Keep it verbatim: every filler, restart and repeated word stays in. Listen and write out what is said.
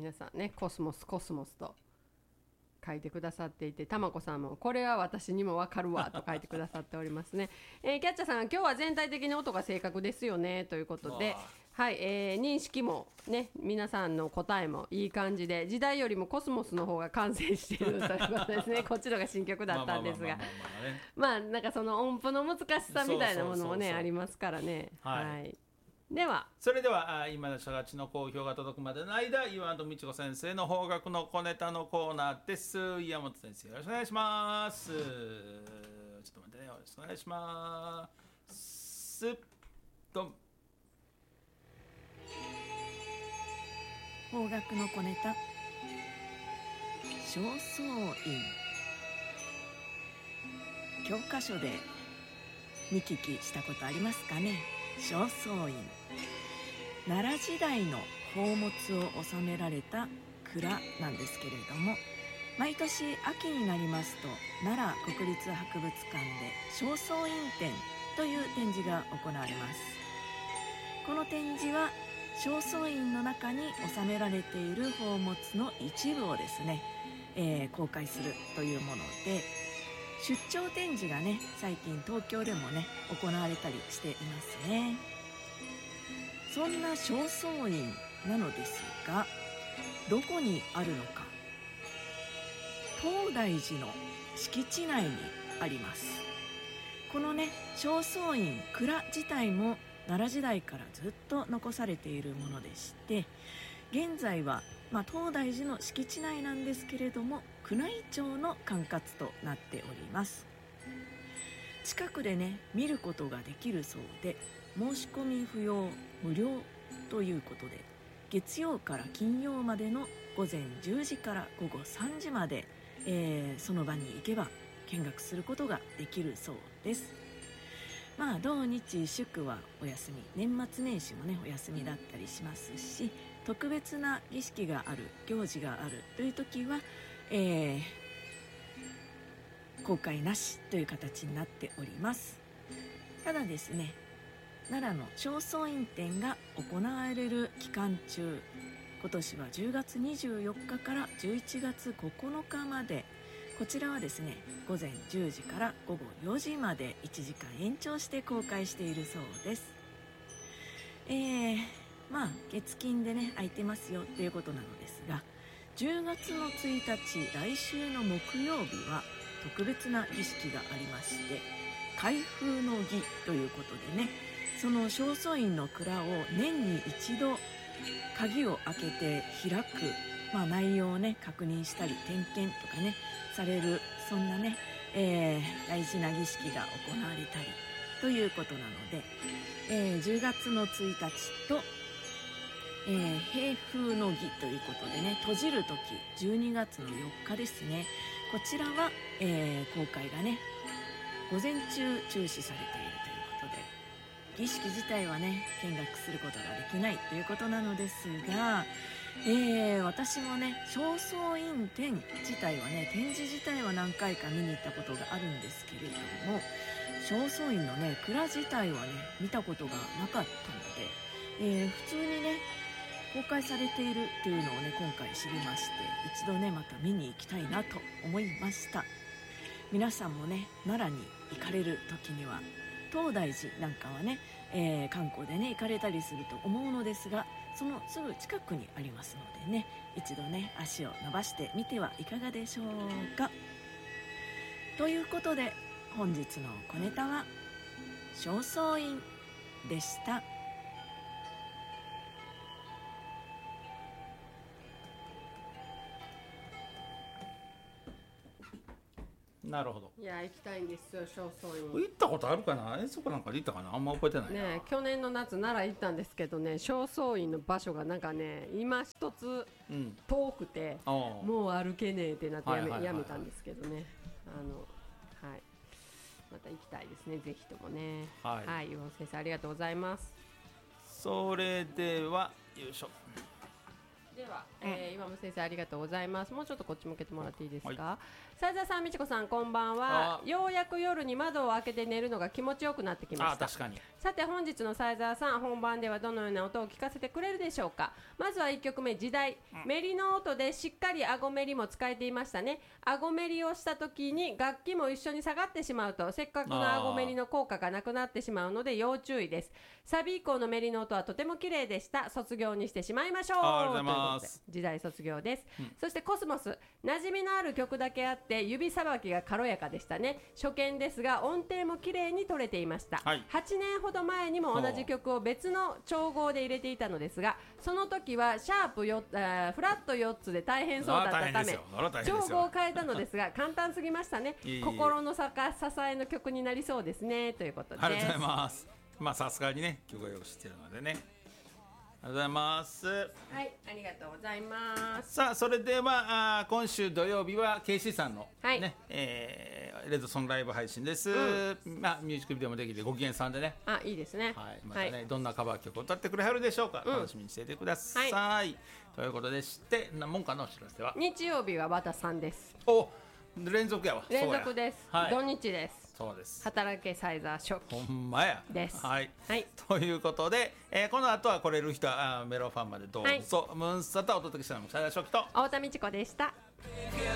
皆さんねコスモスコスモスと書いてくださっていて、たまこさんもこれは私にもわかるわと書いてくださっておりますね、えー、キャッチャーさん、今日は全体的に音が正確ですよねということで、はい、えー、認識もね、皆さんの答えもいい感じで、時代よりもコスモスの方が完成しているということですねこっちのが新曲だったんですが、まあなんかその音符の難しさみたいなものもねありますからね。はい、はい、ではそれでは今の初がちの好評が届くまでの間、岩戸美智子先生の邦楽の小ネタのコーナーです。岩本先生、よろしくお願いします。ちょっと待ってね、よろしくお願いします。ドン。 邦楽の小ネタ、正倉院。教科書で見聞きしたことありますかね。正倉院、奈良時代の宝物を収められた蔵なんですけれども、毎年秋になりますと奈良国立博物館で正倉院展という展示が行われます。この展示は正倉院の中に収められている宝物の一部をですね、えー、公開するというもので、出張展示がね最近東京でもね行われたりしていますね。そんな正倉院なのですが、どこにあるのか。東大寺の敷地内にあります。このね正倉院蔵自体も奈良時代からずっと残されているものでして、現在は、まあ、東大寺の敷地内なんですけれども、宮内庁の管轄となっております。近くでね見ることができるそうで、申し込み不要無料ということで、月曜から金曜までの午前じゅうじから午後さんじまで、えー、その場に行けば見学することができるそうです。まあ土日祝はお休み、年末年始もねお休みだったりしますし、特別な儀式がある、行事があるという時は、えー、公開なしという形になっております。ただですね、奈良の正倉院展が行われる期間中、今年はじゅうがつにじゅうよっかからじゅういちがつここのかまで、こちらはですね午前じゅうじから午後よじまでいちじかん延長して公開しているそうです。えー、まあ月金でね空いてますよということなのですが、じゅうがつのついたち、来週の木曜日は特別な儀式がありまして、開封の儀ということでね、その正倉院の蔵を年に一度鍵を開けて開く、まあ、内容をね確認したり点検とかねされる、そんなね、えー、大事な儀式が行われたりということなので、えー、じゅうがつのついたちと、えー、閉封の儀ということでね、閉じる時じゅうにがつのよっかですね、こちらは、えー、公開がね午前中中止されているということで、儀式自体はね見学することができないということなのですが、えー、私もね正倉院展自体はね展示自体は何回か見に行ったことがあるんですけれども、正倉院のね蔵自体はね見たことがなかったので、えー、普通にね公開されているっていうのをね今回知りまして、一度ねまた見に行きたいなと思いました。皆さんもね奈良に行かれる時には、東大寺なんかはね、えー、観光でね行かれたりすると思うのですが、そのすぐ近くにありますのでね、一度ね足を伸ばしてみてはいかがでしょうか。ということで本日の小ネタは正倉院でした。 なるほど。 いや行きたいんですよ正倉院。 行ったことあるかな、遠足なんかで行ったかな、あんま覚えてないな、 ね、去年の夏奈良行ったんですけどね、正倉院の場所がなんかね今一つ遠くて、うん、もう歩けねえってなってやめ、やめたんですけどね、あの、はい、また行きたいですね、ぜひともね。はい、はい、岩本先生ありがとうございます。 それではよいしょ。 では、えー、岩本先生ありがとうございます。もうちょっとこっち向けてもらっていいですか。斉田さん、美智子さん、こんばんは。ようやく夜に窓を開けて寝るのが気持ちよくなってきました。 あ、確かにさて本日のサイザーさん、本番ではどのような音を聞かせてくれるでしょうか。まずはいっきょくめ、時代、うん、メリの音でしっかり顎メリも使えていましたね。顎メリをした時に楽器も一緒に下がってしまうとせっかくの顎メリの効果がなくなってしまうので要注意です。サビ以降のメリの音はとても綺麗でした。卒業にしてしまいましょう。 ありがとうございます。 時代卒業です、うん、そしてコスモス、馴染みのある曲だけあって指さばきが軽やかでしたね。初見ですが音程も綺麗に取れていました、はい、はちねんほど前にも同じ曲を別の調合で入れていたのですが、その時はシャープよフラットよっつで大変そうだったため調合を変えたのですが簡単すぎましたね。いい心のさか支えの曲になりそうですね、ということです。 ありがとうございます。まあさすがにね曲をよく知ってるのでね、ありがとうございます。 はい、ありがとうございます。 さあそれではあ今週土曜日は ケーシー さんの、 はいねえー、レッドソンライブ配信です、うんまあ、ミュージックビデオもできてご機嫌さんでね、 あいいですね、 はい、またね、はい、どんなカバー曲を歌ってくれはるでしょうか、うん、楽しみにしていてください、はい、ということでしてなもんかのお知らせは日曜日は和田さんです。 お連続やわ。 連続です、はい、土日です。 そうです。 働けサイザー初期ほんまやです。 はい、 はい、 ということで、えー、この後は来れる人はあメロファンまでどうぞ、はい、ムーンサタをお届けしたのもサイザー初期と太田美智子でした。